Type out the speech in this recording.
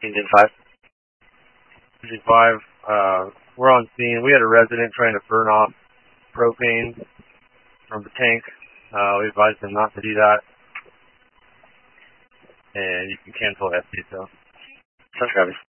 Engine 5. Engine 5, we're on scene. We had a resident trying to burn off propane from the tank. We advised them not to do that. And you can cancel that detail. Sounds Travis.